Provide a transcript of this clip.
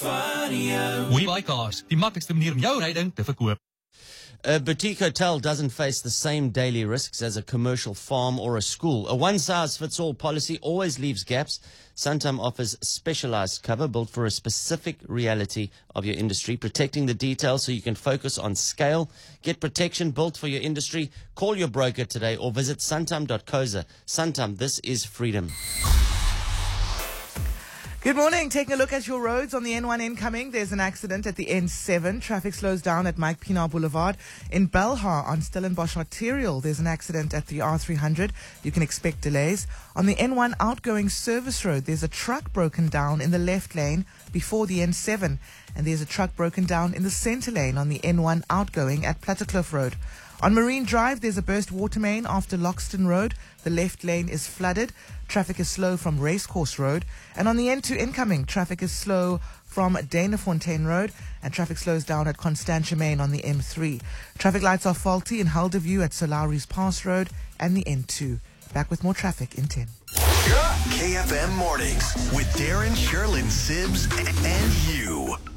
WeBuyCars, die maklikste manier om jou ryding te verkoop. A boutique hotel doesn't face the same daily risks as a commercial farm or a school. A one-size-fits-all policy always leaves gaps. Santam offers specialized cover built for a specific reality of your industry, protecting the details so you can focus on scale. Get protection built for your industry. Call your broker today or visit santam.co.za. Santam, this is freedom. Good morning. Taking a look at your roads on the N1 incoming. There's an accident at the N7. Traffic slows down at Mike Pienaar Boulevard. In Belhar on Stellenbosch Arterial, there's an accident at the R300. You can expect delays. On the N1 outgoing service road, there's a truck broken down in the left lane before the N7. And there's a truck broken down in the center lane on the N1 outgoing at Plattekloof Road. On Marine Drive, there's a burst water main after Loxton Road. The left lane is flooded. Traffic is slow from Racecourse Road. And on the N2 incoming, traffic is slow from Danafontein Road. And traffic slows down at Constantia Main on the M3. Traffic lights are faulty in Helderview at Solaris Pass Road and the N2. Back with more traffic in 10. KFM Mornings with Darren, Sherlyn, Sims, and you.